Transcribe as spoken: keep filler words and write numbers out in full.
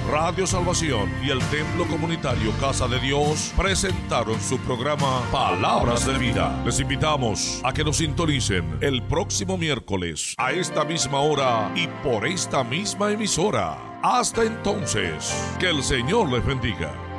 Radio Salvación y el Templo Comunitario Casa de Dios presentaron su programa Palabras de Vida. Les invitamos a que nos sintonicen el próximo miércoles a esta misma hora y por esta misma emisora. Hasta entonces, que el Señor les bendiga.